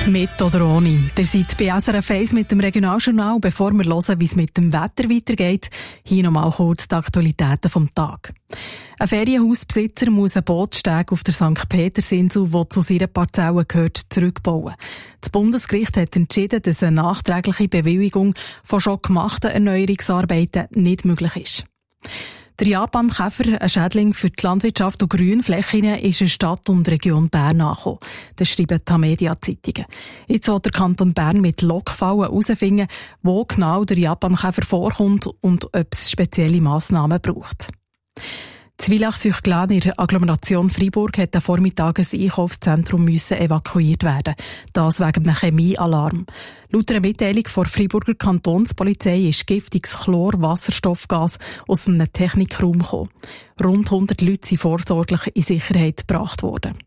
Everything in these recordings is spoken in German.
Mit oder ohne. Ihr seid bei SRF 1 mit dem Regionaljournal. Bevor wir hören, wie es mit dem Wetter weitergeht, hier nochmal kurz die Aktualitäten vom Tag. Ein Ferienhausbesitzer muss einen Bootssteg auf der St. Petersinsel, der zu seiner Parzelle gehört, zurückbauen. Das Bundesgericht hat entschieden, dass eine nachträgliche Bewilligung von schon gemachten Erneuerungsarbeiten nicht möglich ist. Der Japankäfer, ein Schädling für die Landwirtschaft und Grünflächen, ist in Stadt und Region Bern angekommen. Das schreiben die Media-Zeitungen. Jetzt will der Kanton Bern mit Lockfallen herausfinden, wo genau der Japankäfer vorkommt und ob es spezielle Massnahmen braucht. Das Villach-sur-Glane in der Agglomeration Freiburg hat am Vormittag ein Einkaufszentrum evakuiert werden. Das wegen einem Chemiealarm. Laut einer Mitteilung der Freiburger Kantonspolizei ist giftiges Chlorwasserstoffgas aus einem Technikraum gekommen. Rund 100 Leute sind vorsorglich in Sicherheit gebracht worden.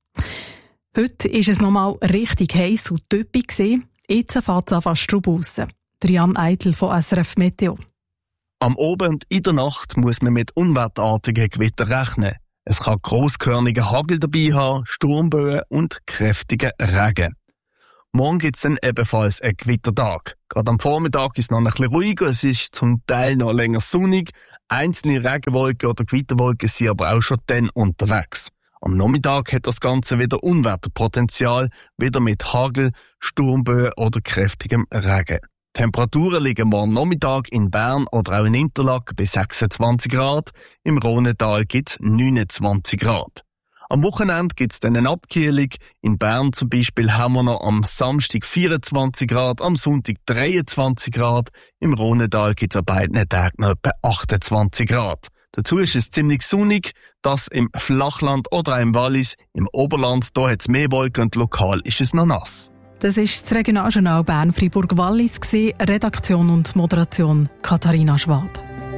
Heute war es nochmal richtig heiß und typisch. Jetzt fängt es an Strub raus. Jan Eitel von SRF Meteo. Am Abend in der Nacht muss man mit unwetterartigen Gewittern rechnen. Es kann grosskörniger Hagel dabei haben, Sturmböen und kräftigen Regen. Morgen gibt es dann ebenfalls einen Gewittertag. Gerade am Vormittag ist es noch ein bisschen ruhiger, es ist zum Teil noch länger sonnig. Einzelne Regenwolken oder Gewitterwolken sind aber auch schon dann unterwegs. Am Nachmittag hat das Ganze wieder Unwetterpotenzial, wieder mit Hagel, Sturmböen oder kräftigem Regen. Die Temperaturen liegen morgen Nachmittag in Bern oder auch in Interlaken bei 26 Grad. Im Rhonetal gibt es 29 Grad. Am Wochenende gibt es dann eine Abkühlung. In Bern zum Beispiel haben wir noch am Samstag 24 Grad, am Sonntag 23 Grad. Im Rhonetal gibt es an beiden Tagen noch etwa 28 Grad. Dazu ist es ziemlich sonnig, das im Flachland oder auch im Wallis. Im Oberland da hat es mehr Wolken und lokal ist es noch nass. Das ist das Regionaljournal Bern-Fribourg-Wallis, Redaktion und Moderation Katharina Schwab.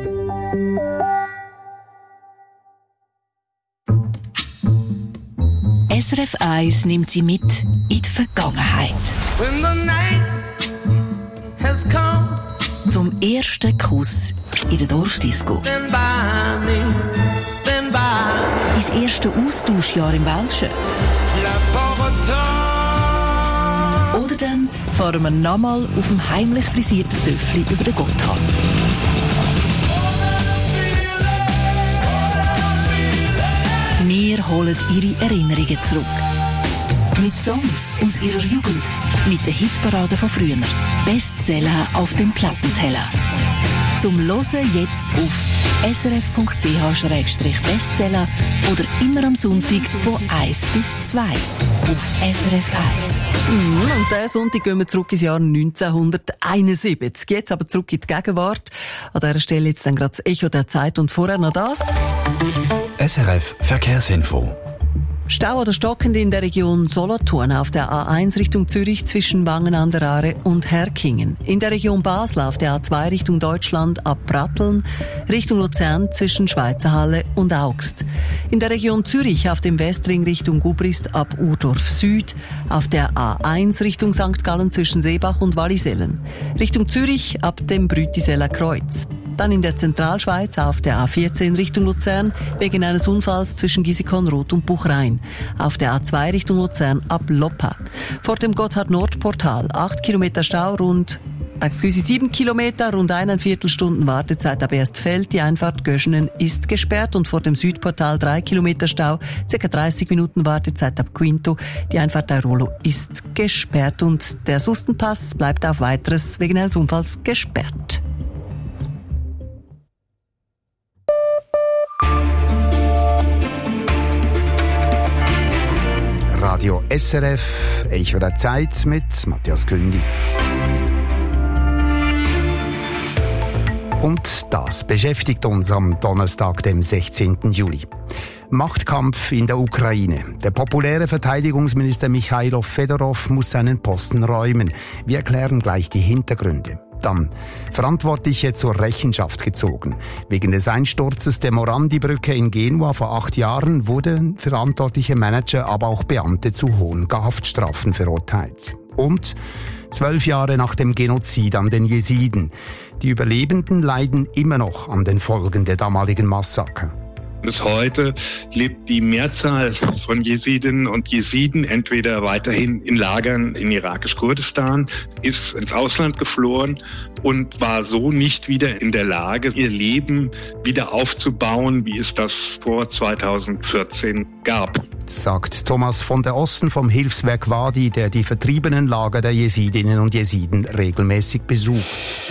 SRF 1 nimmt Sie mit in die Vergangenheit. Zum ersten Kuss in der Dorfdisco. Ins erste Austauschjahr im Welschen. Oder dann fahren wir nochmal auf dem heimlich frisierten Töffli über den Gotthard. Wir holen Ihre Erinnerungen zurück. Mit Songs aus Ihrer Jugend. Mit den Hitparaden von früher. Bestseller auf dem Plattenteller. Zum Hören jetzt auf srf.ch/bestseller oder immer am Sonntag von 1 bis 2 auf SRF 1. Und diesen Sonntag gehen wir zurück ins Jahr 1971. Jetzt aber zurück in die Gegenwart. An dieser Stelle jetzt dann gerade das Echo der Zeit und vorher noch das. SRF Verkehrsinfo. Stau oder stockend in der Region Solothurn auf der A1 Richtung Zürich zwischen Wangen an der Aare und Herkingen. In der Region Basel auf der A2 Richtung Deutschland ab Pratteln, Richtung Luzern zwischen Schweizerhalle und Augst. In der Region Zürich auf dem Westring Richtung Gubrist ab Urdorf Süd, auf der A1 Richtung St. Gallen zwischen Seebach und Wallisellen. Richtung Zürich ab dem Brütiseller Kreuz. Dann in der Zentralschweiz auf der A14 Richtung Luzern wegen eines Unfalls zwischen Gisikon-Roth und Buchrhein. Auf der A2 Richtung Luzern ab Loppa. Vor dem Gotthard-Nord-Portal 8 Kilometer Stau, 7 Kilometer, rund 1,25 Stunden Wartezeit ab Erstfeld. Die Einfahrt Göschenen ist gesperrt und vor dem Südportal 3 Kilometer Stau, ca. 30 Minuten Wartezeit ab Quinto. Die Einfahrt Airolo ist gesperrt und der Sustenpass bleibt auf Weiteres wegen eines Unfalls gesperrt. Radio SRF, Echo der Zeit mit Matthias Kündig. Und das beschäftigt uns am Donnerstag, dem 16. Juli. Machtkampf in der Ukraine. Der populäre Verteidigungsminister Michailo Fedorov muss seinen Posten räumen. Wir erklären gleich die Hintergründe. Dann Verantwortliche zur Rechenschaft gezogen. Wegen des Einsturzes der Morandi-Brücke in Genua vor 8 Jahren wurden verantwortliche Manager, aber auch Beamte zu hohen Haftstrafen verurteilt. Und 12 Jahre nach dem Genozid an den Jesiden. Die Überlebenden leiden immer noch an den Folgen der damaligen Massaker. Bis heute lebt die Mehrzahl von Jesidinnen und Jesiden entweder weiterhin in Lagern in irakisch-Kurdistan, ist ins Ausland geflohen und war so nicht wieder in der Lage, ihr Leben wieder aufzubauen, wie es das vor 2014 gab. Sagt Thomas von der Osten vom Hilfswerk Wadi, der die vertriebenen Lager der Jesidinnen und Jesiden regelmäßig besucht.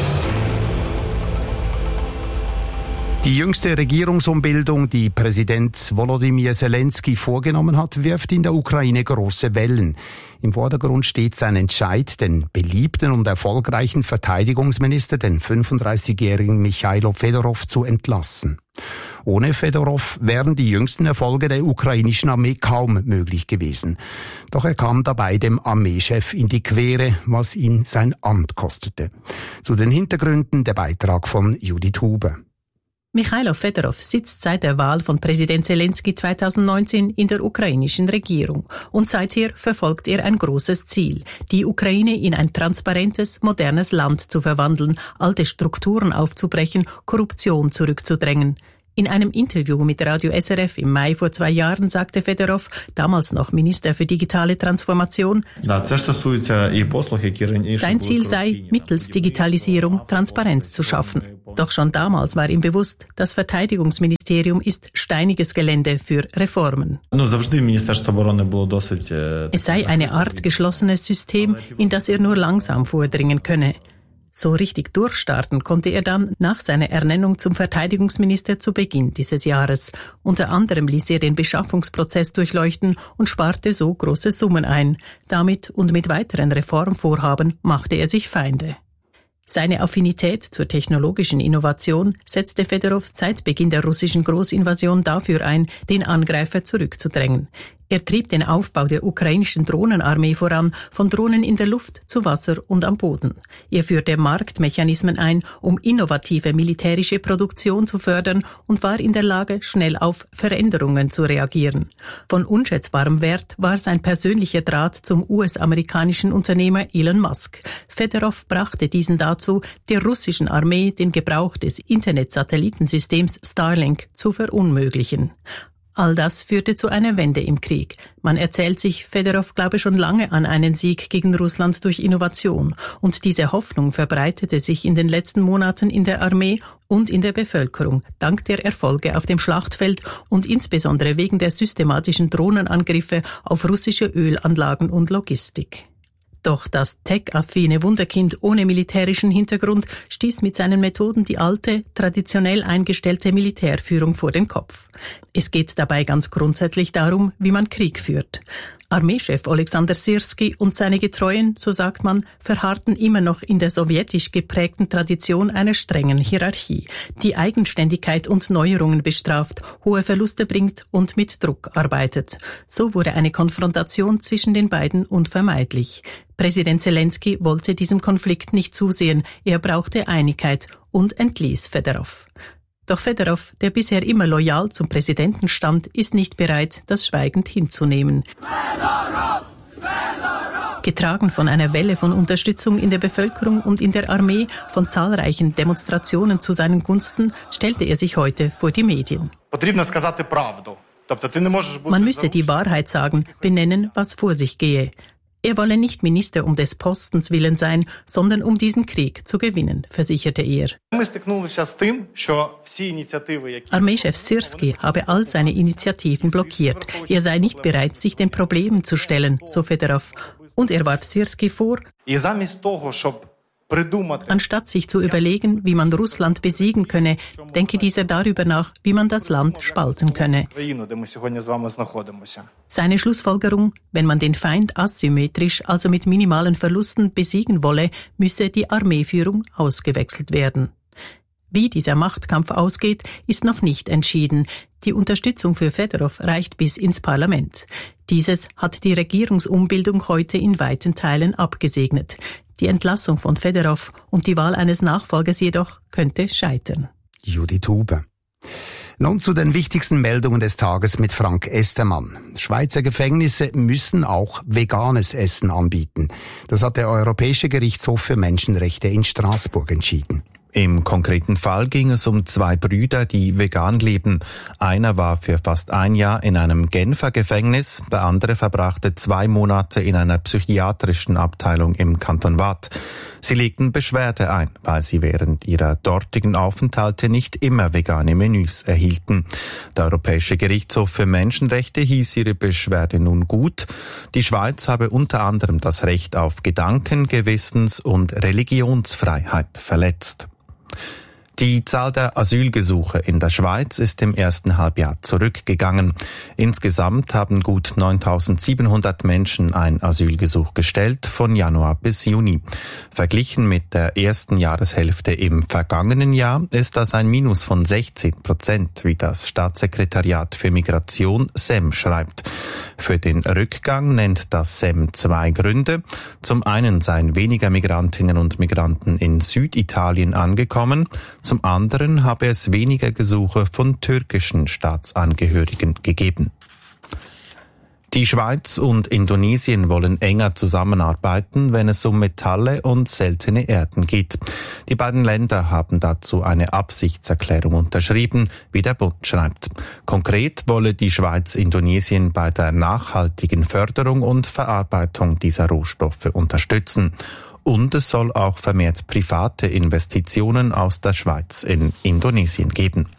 Die jüngste Regierungsumbildung, die Präsident Volodymyr Zelensky vorgenommen hat, wirft in der Ukraine große Wellen. Im Vordergrund steht sein Entscheid, den beliebten und erfolgreichen Verteidigungsminister, den 35-jährigen Michailo Fedorov, zu entlassen. Ohne Fedorov wären die jüngsten Erfolge der ukrainischen Armee kaum möglich gewesen. Doch er kam dabei dem Armeechef in die Quere, was ihn sein Amt kostete. Zu den Hintergründen der Beitrag von Judith Huber. Michailo Fedorov sitzt seit der Wahl von Präsident Zelensky 2019 in der ukrainischen Regierung und seither verfolgt er ein großes Ziel, die Ukraine in ein transparentes, modernes Land zu verwandeln, alte Strukturen aufzubrechen, Korruption zurückzudrängen. In einem Interview mit Radio SRF im Mai vor 2 Jahren sagte Fedorov, damals noch Minister für digitale Transformation, sein Ziel sei, mittels Digitalisierung Transparenz zu schaffen. Doch schon damals war ihm bewusst, das Verteidigungsministerium ist steiniges Gelände für Reformen. Es sei eine Art geschlossenes System, in das er nur langsam vordringen könne. So richtig durchstarten konnte er dann nach seiner Ernennung zum Verteidigungsminister zu Beginn dieses Jahres. Unter anderem ließ er den Beschaffungsprozess durchleuchten und sparte so große Summen ein. Damit und mit weiteren Reformvorhaben machte er sich Feinde. Seine Affinität zur technologischen Innovation setzte Fedorov seit Beginn der russischen Großinvasion dafür ein, den Angreifer zurückzudrängen. Er trieb den Aufbau der ukrainischen Drohnenarmee voran, von Drohnen in der Luft zu Wasser und am Boden. Er führte Marktmechanismen ein, um innovative militärische Produktion zu fördern und war in der Lage, schnell auf Veränderungen zu reagieren. Von unschätzbarem Wert war sein persönlicher Draht zum US-amerikanischen Unternehmer Elon Musk. Fedorov brachte diesen dazu, der russischen Armee den Gebrauch des Internetsatellitensystems Starlink zu verunmöglichen. All das führte zu einer Wende im Krieg. Man erzählt sich, Fedorov glaube schon lange an einen Sieg gegen Russland durch Innovation. Und diese Hoffnung verbreitete sich in den letzten Monaten in der Armee und in der Bevölkerung, dank der Erfolge auf dem Schlachtfeld und insbesondere wegen der systematischen Drohnenangriffe auf russische Ölanlagen und Logistik. Doch das tech-affine Wunderkind ohne militärischen Hintergrund stieß mit seinen Methoden die alte, traditionell eingestellte Militärführung vor den Kopf. Es geht dabei ganz grundsätzlich darum, wie man Krieg führt. Armeechef Oleksandr Syrskij und seine Getreuen, so sagt man, verharrten immer noch in der sowjetisch geprägten Tradition einer strengen Hierarchie, die Eigenständigkeit und Neuerungen bestraft, hohe Verluste bringt und mit Druck arbeitet. So wurde eine Konfrontation zwischen den beiden unvermeidlich. Präsident Zelensky wollte diesem Konflikt nicht zusehen, er brauchte Einigkeit und entließ Fedorov. Doch Fedorov, der bisher immer loyal zum Präsidenten stand, ist nicht bereit, das schweigend hinzunehmen. Getragen von einer Welle von Unterstützung in der Bevölkerung und in der Armee, von zahlreichen Demonstrationen zu seinen Gunsten, stellte er sich heute vor die Medien. Man müsse die Wahrheit sagen, benennen, was vor sich gehe. Er wolle nicht Minister um des Postens willen sein, sondern um diesen Krieg zu gewinnen, versicherte er. Armeechef Syrskij habe all seine Initiativen blockiert. Er sei nicht bereit, sich den Problemen zu stellen, so Fedorov. Und er warf Syrskij vor, anstatt sich zu überlegen, wie man Russland besiegen könne, denke dieser darüber nach, wie man das Land spalten könne. Seine Schlussfolgerung, wenn man den Feind asymmetrisch, also mit minimalen Verlusten, besiegen wolle, müsse die Armeeführung ausgewechselt werden. Wie dieser Machtkampf ausgeht, ist noch nicht entschieden. Die Unterstützung für Fedorov reicht bis ins Parlament. Dieses hat die Regierungsumbildung heute in weiten Teilen abgesegnet. Die Entlassung von Fedorov und die Wahl eines Nachfolgers jedoch könnte scheitern. Judith Huber. Nun zu den wichtigsten Meldungen des Tages mit Frank Estermann. Schweizer Gefängnisse müssen auch veganes Essen anbieten. Das hat der Europäische Gerichtshof für Menschenrechte in Straßburg entschieden. Im konkreten Fall ging es um 2 Brüder, die vegan leben. Einer war für fast ein Jahr in einem Genfer Gefängnis, der andere verbrachte 2 Monate in einer psychiatrischen Abteilung im Kanton Waadt. Sie legten Beschwerde ein, weil sie während ihrer dortigen Aufenthalte nicht immer vegane Menüs erhielten. Der Europäische Gerichtshof für Menschenrechte hieß ihre Beschwerde nun gut. Die Schweiz habe unter anderem das Recht auf Gedanken-, Gewissens- und Religionsfreiheit verletzt. Die Zahl der Asylgesuche in der Schweiz ist im ersten Halbjahr zurückgegangen. Insgesamt haben gut 9.700 Menschen ein Asylgesuch gestellt, von Januar bis Juni. Verglichen mit der ersten Jahreshälfte im vergangenen Jahr ist das ein Minus von 16%, wie das Staatssekretariat für Migration SEM schreibt. Für den Rückgang nennt das SEM 2 Gründe. Zum einen seien weniger Migrantinnen und Migranten in Süditalien angekommen. Zum anderen habe es weniger Gesuche von türkischen Staatsangehörigen gegeben. Die Schweiz und Indonesien wollen enger zusammenarbeiten, wenn es um Metalle und seltene Erden geht. Die beiden Länder haben dazu eine Absichtserklärung unterschrieben, wie der Bund schreibt. Konkret wolle die Schweiz Indonesien bei der nachhaltigen Förderung und Verarbeitung dieser Rohstoffe unterstützen. Und es soll auch vermehrt private Investitionen aus der Schweiz in Indonesien geben.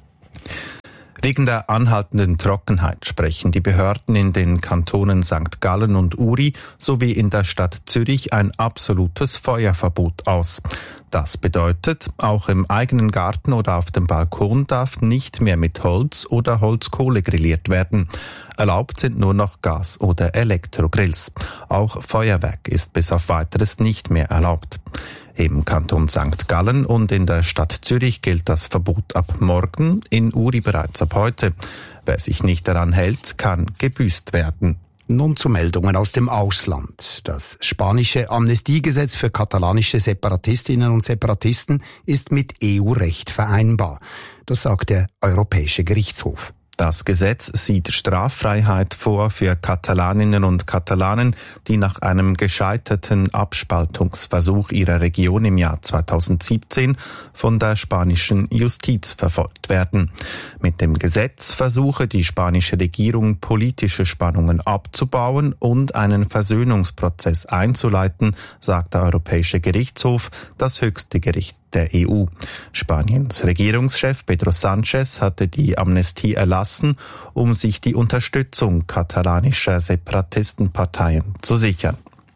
Wegen der anhaltenden Trockenheit sprechen die Behörden in den Kantonen St. Gallen und Uri sowie in der Stadt Zürich ein absolutes Feuerverbot aus. Das bedeutet, auch im eigenen Garten oder auf dem Balkon darf nicht mehr mit Holz oder Holzkohle grilliert werden. Erlaubt sind nur noch Gas- oder Elektrogrills. Auch Feuerwerk ist bis auf Weiteres nicht mehr erlaubt. Im Kanton St. Gallen und in der Stadt Zürich gilt das Verbot ab morgen, in Uri bereits ab heute. Wer sich nicht daran hält, kann gebüßt werden. Nun zu Meldungen aus dem Ausland. Das spanische Amnestiegesetz für katalanische Separatistinnen und Separatisten ist mit EU-Recht vereinbar. Das sagt der Europäische Gerichtshof. Das Gesetz sieht Straffreiheit vor für Katalaninnen und Katalanen, die nach einem gescheiterten Abspaltungsversuch ihrer Region im Jahr 2017 von der spanischen Justiz verfolgt werden. Mit dem Gesetz versuche die spanische Regierung, politische Spannungen abzubauen und einen Versöhnungsprozess einzuleiten, sagt der Europäische Gerichtshof, das höchste Gericht der EU. Spaniens Regierungschef Pedro Sánchez hatte die Amnestie erlassen, um sich die Unterstützung katalanischer Separatistenparteien zu sichern.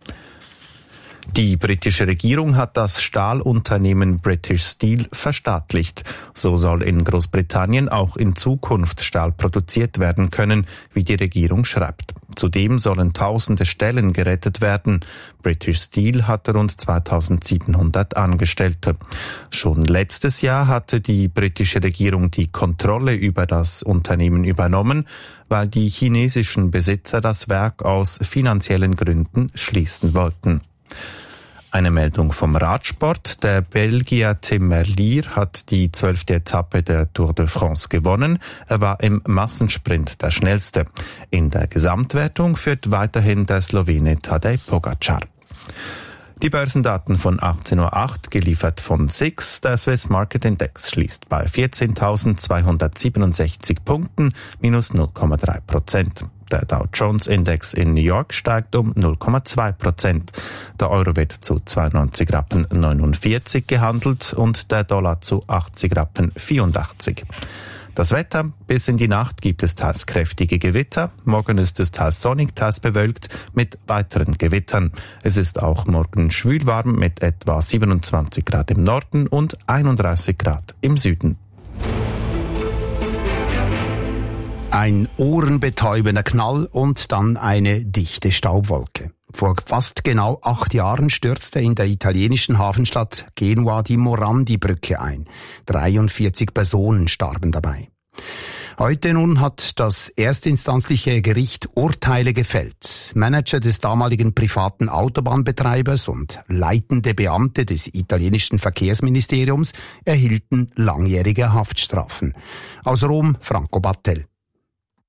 Die britische Regierung hat das Stahlunternehmen British Steel verstaatlicht. So soll in Großbritannien auch in Zukunft Stahl produziert werden können, wie die Regierung schreibt. Zudem sollen tausende Stellen gerettet werden. British Steel hatte rund 2.700 Angestellte. Schon letztes Jahr hatte die britische Regierung die Kontrolle über das Unternehmen übernommen, weil die chinesischen Besitzer das Werk aus finanziellen Gründen schließen wollten. Eine Meldung vom Radsport. Der Belgier Tim Merlier hat die 12. Etappe der Tour de France gewonnen. Er war im Massensprint der Schnellste. In der Gesamtwertung führt weiterhin der Slowene Tadej Pogačar. Die Börsendaten von 18.08 Uhr, geliefert von SIX. Der Swiss Market Index schließt bei 14.267 Punkten, minus 0,3%. Der Dow Jones Index in New York steigt um 0,2%. Der Euro wird zu 92,49 Rappen gehandelt und der Dollar zu 80,84 Rappen. Das Wetter: bis in die Nacht gibt es teils kräftige Gewitter. Morgen ist es teils sonnig, teils bewölkt mit weiteren Gewittern. Es ist auch morgen schwülwarm mit etwa 27 Grad im Norden und 31 Grad im Süden. Ein ohrenbetäubender Knall und dann eine dichte Staubwolke. Vor fast genau 8 Jahren stürzte in der italienischen Hafenstadt Genua die Morandi-Brücke ein. 43 Personen starben dabei. Heute nun hat das erstinstanzliche Gericht Urteile gefällt. Manager des damaligen privaten Autobahnbetreibers und leitende Beamte des italienischen Verkehrsministeriums erhielten langjährige Haftstrafen. Aus Rom, Franco Battel.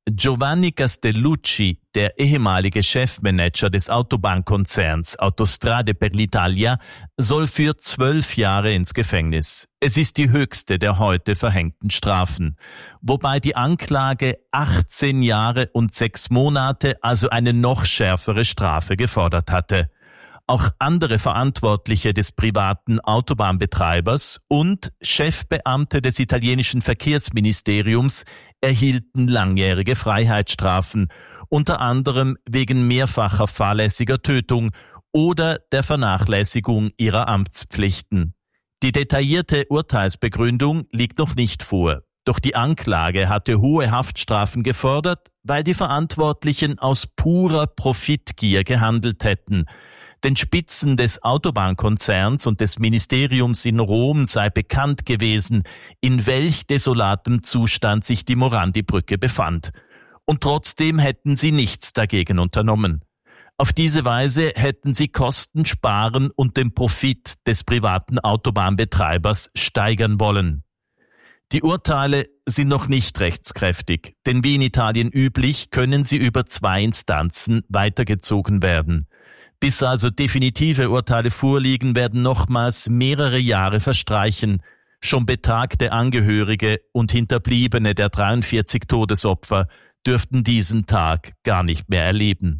Giovanni Castellucci, der ehemalige Chefmanager des Autobahnkonzerns Autostrade per l'Italia, soll für 12 Jahre ins Gefängnis. Es ist die höchste der heute verhängten Strafen, wobei die Anklage 18 Jahre und 6 Monate, also eine noch schärfere Strafe gefordert hatte. Auch andere Verantwortliche des privaten Autobahnbetreibers und Chefbeamte des italienischen Verkehrsministeriums erhielten langjährige Freiheitsstrafen, unter anderem wegen mehrfacher fahrlässiger Tötung oder der Vernachlässigung ihrer Amtspflichten. Die detaillierte Urteilsbegründung liegt noch nicht vor, doch die Anklage hatte hohe Haftstrafen gefordert, weil die Verantwortlichen aus purer Profitgier gehandelt hätten. Den Spitzen des Autobahnkonzerns und des Ministeriums in Rom sei bekannt gewesen, in welch desolatem Zustand sich die Morandi-Brücke befand. Und trotzdem hätten sie nichts dagegen unternommen. Auf diese Weise hätten sie Kosten sparen und den Profit des privaten Autobahnbetreibers steigern wollen. Die Urteile sind noch nicht rechtskräftig, denn wie in Italien üblich können sie über 2 Instanzen weitergezogen werden. Bis also definitive Urteile vorliegen, werden nochmals mehrere Jahre verstreichen. Schon betagte Angehörige und Hinterbliebene der 43 Todesopfer dürften diesen Tag gar nicht mehr erleben.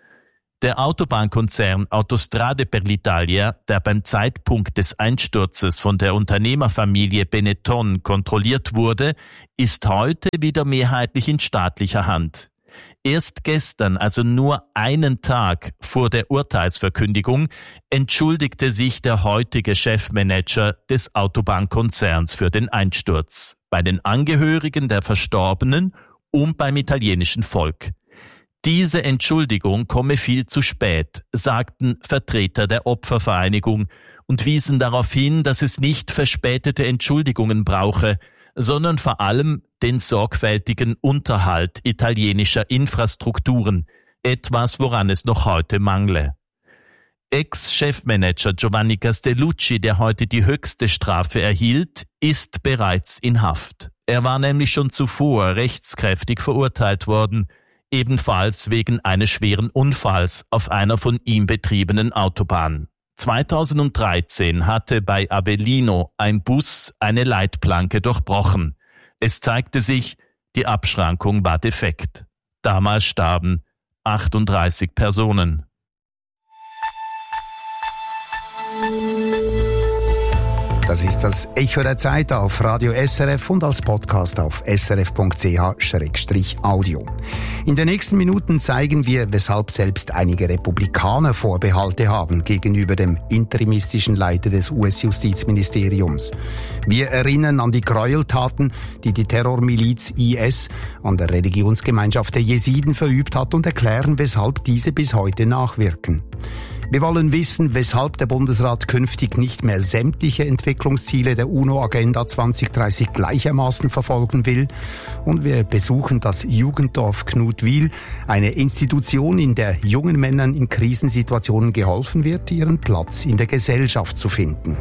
Der Autobahnkonzern Autostrade per l'Italia, der beim Zeitpunkt des Einsturzes von der Unternehmerfamilie Benetton kontrolliert wurde, ist heute wieder mehrheitlich in staatlicher Hand. Erst gestern, also nur einen Tag vor der Urteilsverkündigung, entschuldigte sich der heutige Chefmanager des Autobahnkonzerns für den Einsturz bei den Angehörigen der Verstorbenen und beim italienischen Volk. Diese Entschuldigung komme viel zu spät, sagten Vertreter der Opfervereinigung und wiesen darauf hin, dass es nicht verspätete Entschuldigungen brauche, sondern vor allem den sorgfältigen Unterhalt italienischer Infrastrukturen, etwas, woran es noch heute mangle. Ex-Chefmanager Giovanni Castellucci, der heute die höchste Strafe erhielt, ist bereits in Haft. Er war nämlich schon zuvor rechtskräftig verurteilt worden, ebenfalls wegen eines schweren Unfalls auf einer von ihm betriebenen Autobahn. 2013 hatte bei Avellino ein Bus eine Leitplanke durchbrochen. Es zeigte sich, die Abschrankung war defekt. Damals starben 38 Personen. Das ist das Echo der Zeit auf Radio SRF und als Podcast auf srf.ch/audio. In den nächsten Minuten zeigen wir, weshalb selbst einige Republikaner Vorbehalte haben gegenüber dem interimistischen Leiter des US-Justizministeriums. Wir erinnern an die Gräueltaten, die die Terrormiliz IS an der Religionsgemeinschaft der Jesiden verübt hat und erklären, weshalb diese bis heute nachwirken. Wir wollen wissen, weshalb der Bundesrat künftig nicht mehr sämtliche Entwicklungsziele der UNO-Agenda 2030 gleichermaßen verfolgen will. Und wir besuchen das Jugenddorf Knutwil, eine Institution, in der jungen Männern in Krisensituationen geholfen wird, ihren Platz in der Gesellschaft zu finden.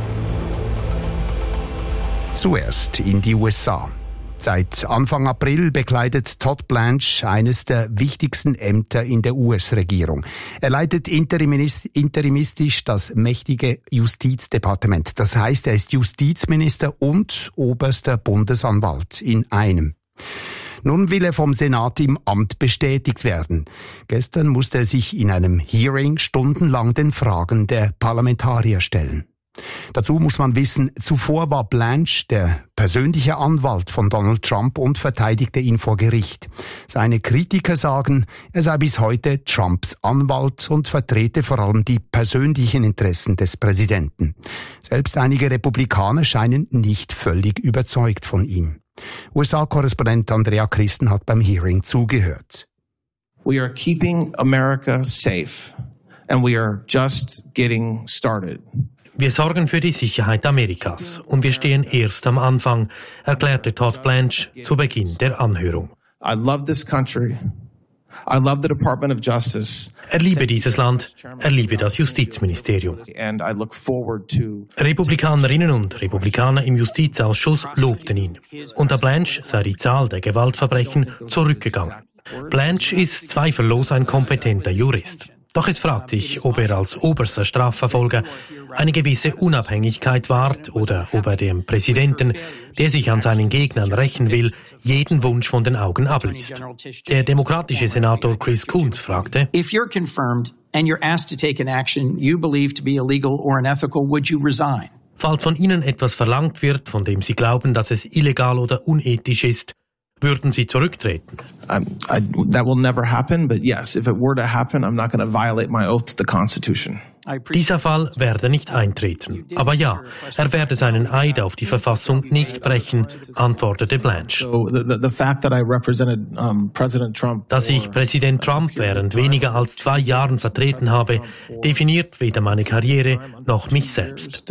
Zuerst in die USA. Seit Anfang April bekleidet Todd Blanche eines der wichtigsten Ämter in der US-Regierung. Er leitet interimistisch das mächtige Justizdepartement. Das heißt, er ist Justizminister und oberster Bundesanwalt in einem. Nun will er vom Senat im Amt bestätigt werden. Gestern musste er sich in einem Hearing stundenlang den Fragen der Parlamentarier stellen. Dazu muss man wissen, zuvor war Blanche der persönliche Anwalt von Donald Trump und verteidigte ihn vor Gericht. Seine Kritiker sagen, er sei bis heute Trumps Anwalt und vertrete vor allem die persönlichen Interessen des Präsidenten. Selbst einige Republikaner scheinen nicht völlig überzeugt von ihm. USA-Korrespondent Andrea Christen hat beim Hearing zugehört. We are keeping America safe and we are just getting started. Wir sorgen für die Sicherheit Amerikas und wir stehen erst am Anfang, erklärte Todd Blanche zu Beginn der Anhörung. I love this country. I love the Department of Justice. Er liebe dieses Land, er liebe das Justizministerium. And I look forward to Republikanerinnen und Republikaner im Justizausschuss lobten ihn. Unter Blanche sei die Zahl der Gewaltverbrechen zurückgegangen. Blanche ist zweifellos ein kompetenter Jurist. Doch es fragt sich, ob er als oberster Strafverfolger eine gewisse Unabhängigkeit wahrt oder ob er dem Präsidenten, der sich an seinen Gegnern rächen will, jeden Wunsch von den Augen abliest. Der demokratische Senator Chris Coons fragte, If you're confirmed and you're asked to take an action you believe to be illegal or unethical, would you resign? falls von Ihnen etwas verlangt wird, von dem Sie glauben, dass es illegal oder unethisch ist, würden Sie zurücktreten? That will never happen, but yes, if it were to happen, I'm not going to violate my oath to the Constitution. Dieser Fall werde nicht eintreten. Aber ja, er werde seinen Eid auf die Verfassung nicht brechen, antwortete Blanche. Dass ich Präsident Trump während weniger als 2 Jahren vertreten habe, definiert weder meine Karriere noch mich selbst.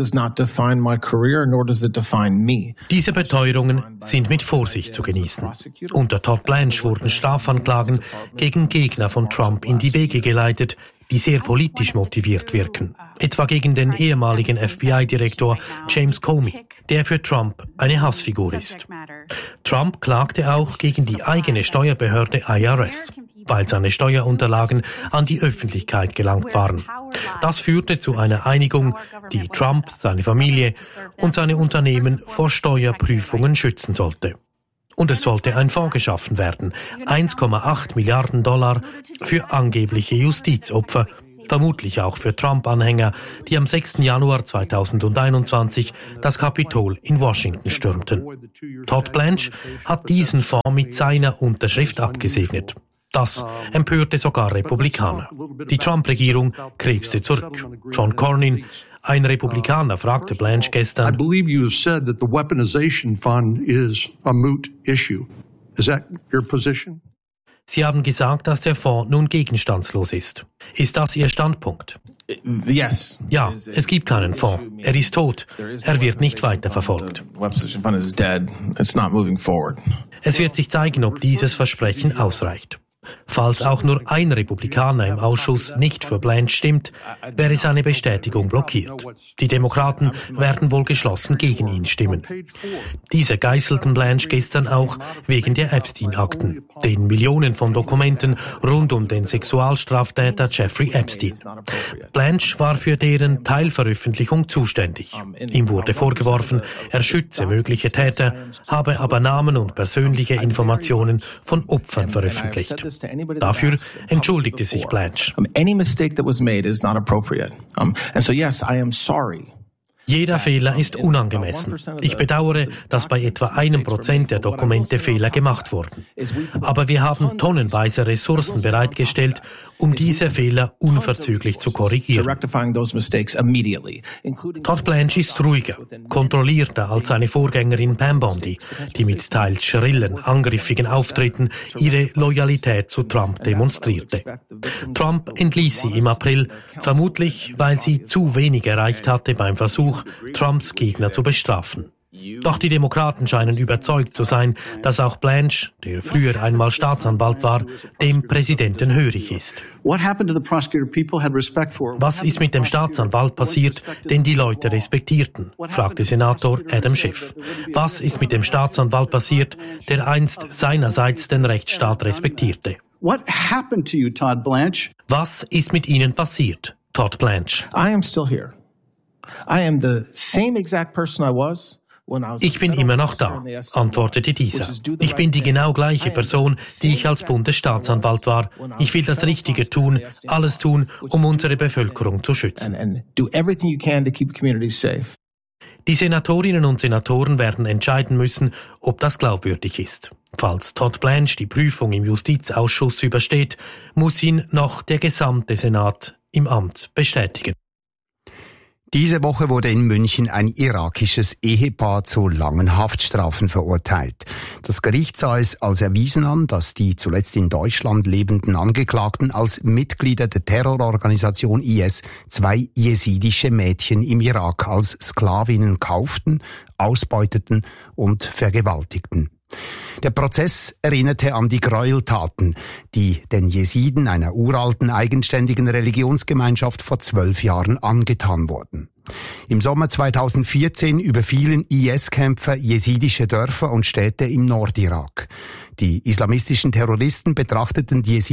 Diese Beteuerungen sind mit Vorsicht zu genießen. Unter Todd Blanche wurden Strafanklagen gegen Gegner von Trump in die Wege geleitet, die sehr politisch motiviert wirken. Etwa gegen den ehemaligen FBI-Direktor James Comey, der für Trump eine Hassfigur ist. Trump klagte auch gegen die eigene Steuerbehörde IRS, weil seine Steuerunterlagen an die Öffentlichkeit gelangt waren. Das führte zu einer Einigung, die Trump, seine Familie und seine Unternehmen vor Steuerprüfungen schützen sollte. Und es sollte ein Fonds geschaffen werden, 1,8 Milliarden $, für angebliche Justizopfer, vermutlich auch für Trump-Anhänger, die am 6. Januar 2021 das Kapitol in Washington stürmten. Todd Blanche hat diesen Fonds mit seiner Unterschrift abgesegnet. Das empörte sogar Republikaner. Die Trump-Regierung krebste zurück. John Cornyn, ein Republikaner, fragte Blanche gestern, I believe you have said that the weaponization fund is a moot issue. Is that your position? Sie haben gesagt, dass der Fonds nun gegenstandslos ist. Ist das Ihr Standpunkt? Yes. Ja, es gibt keinen Fonds. Er ist tot. Er wird nicht weiterverfolgt. Es wird sich zeigen, ob dieses Versprechen ausreicht. Falls auch nur ein Republikaner im Ausschuss nicht für Blanche stimmt, wäre seine Bestätigung blockiert. Die Demokraten werden wohl geschlossen gegen ihn stimmen. Diese geißelten Blanche gestern auch wegen der Epstein-Akten, den Millionen von Dokumenten rund um den Sexualstraftäter Jeffrey Epstein. Blanche war für deren Teilveröffentlichung zuständig. Ihm wurde vorgeworfen, er schütze mögliche Täter, habe aber Namen und persönliche Informationen von Opfern veröffentlicht. Dafür entschuldigte sich Blanche. Any mistake that was made is not appropriate. And so yes, I am sorry. Jeder Fehler ist unangemessen. Ich bedauere, dass bei etwa 1% der Dokumente Fehler gemacht wurden. Aber wir haben tonnenweise Ressourcen bereitgestellt, um diese Fehler unverzüglich zu korrigieren. Todd Blanche ist ruhiger, kontrollierter als seine Vorgängerin Pam Bondi, die mit teils schrillen, angriffigen Auftritten ihre Loyalität zu Trump demonstrierte. Trump entließ sie im April, vermutlich weil sie zu wenig erreicht hatte beim Versuch, Trumps Gegner zu bestrafen. Doch die Demokraten scheinen überzeugt zu sein, dass auch Blanche, der früher einmal Staatsanwalt war, dem Präsidenten hörig ist. Was ist mit dem Staatsanwalt passiert, den die Leute respektierten? Fragte Senator Adam Schiff. Was ist mit dem Staatsanwalt passiert, der einst seinerseits den Rechtsstaat respektierte? Was ist mit Ihnen passiert, Todd Blanche? I am still here. I am the same exact person I was. Ich bin immer noch da, antwortete dieser. Ich bin die genau gleiche Person, die ich als Bundesstaatsanwalt war. Ich will das Richtige tun, alles tun, um unsere Bevölkerung zu schützen. Die Senatorinnen und Senatoren werden entscheiden müssen, ob das glaubwürdig ist. Falls Todd Blanche die Prüfung im Justizausschuss übersteht, muss ihn noch der gesamte Senat im Amt bestätigen. Diese Woche wurde in München ein irakisches Ehepaar zu langen Haftstrafen verurteilt. Das Gericht sah es als erwiesen an, dass die zuletzt in Deutschland lebenden Angeklagten als Mitglieder der Terrororganisation IS 2 jesidische Mädchen im Irak als Sklavinnen kauften, ausbeuteten und vergewaltigten. Der Prozess erinnerte an die Gräueltaten, die den Jesiden, einer uralten, eigenständigen Religionsgemeinschaft, vor 12 Jahren angetan wurden. Im Sommer 2014 überfielen IS-Kämpfer jesidische Dörfer und Städte im Nordirak. Die islamistischen Terroristen betrachten die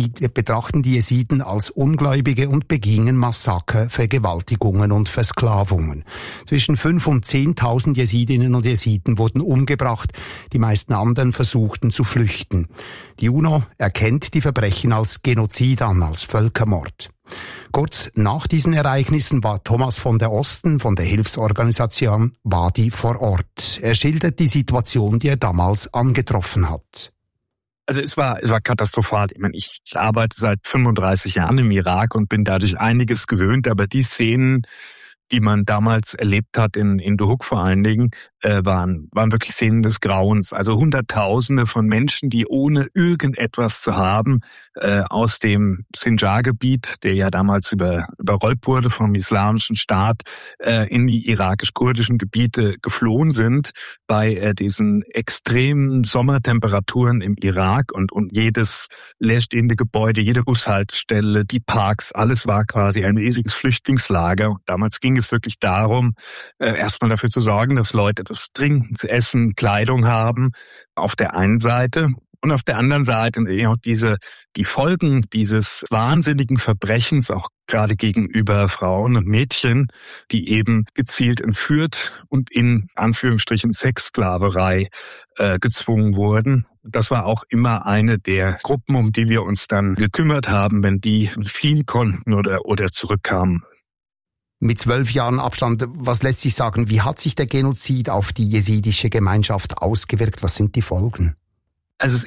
Jesiden als Ungläubige und begingen Massaker, Vergewaltigungen und Versklavungen. Zwischen 5.000 und 10.000 Jesidinnen und Jesiden wurden umgebracht, die meisten anderen versuchten zu flüchten. Die UNO erkennt die Verbrechen als Genozid an, als Völkermord. Kurz nach diesen Ereignissen war Thomas von der Osten von der Hilfsorganisation Wadi vor Ort. Er schildert die Situation, die er damals angetroffen hat. Also es war katastrophal. Ich meine, ich arbeite seit 35 Jahren im Irak und bin dadurch einiges gewöhnt, aber die Szenen, die man damals erlebt hat, in Duhok vor allen Dingen, waren wirklich Szenen des Grauens. Also Hunderttausende von Menschen, die ohne irgendetwas zu haben aus dem Sinjar-Gebiet, der ja damals überrollt wurde vom Islamischen Staat, in die irakisch-kurdischen Gebiete geflohen sind bei diesen extremen Sommertemperaturen im Irak und jedes leerstehende Gebäude, jede Bushaltestelle, die Parks, alles war quasi ein riesiges Flüchtlingslager. Damals ging es wirklich darum, erstmal dafür zu sorgen, dass Leute das Trinken, zu essen, Kleidung haben, auf der einen Seite. Und auf der anderen Seite auch die Folgen dieses wahnsinnigen Verbrechens, auch gerade gegenüber Frauen und Mädchen, die eben gezielt entführt und in Anführungsstrichen Sexsklaverei gezwungen wurden. Das war auch immer eine der Gruppen, um die wir uns dann gekümmert haben, wenn die fliehen konnten oder zurückkamen. Mit 12 Jahren Abstand, was lässt sich sagen, wie hat sich der Genozid auf die jesidische Gemeinschaft ausgewirkt? Was sind die Folgen? Also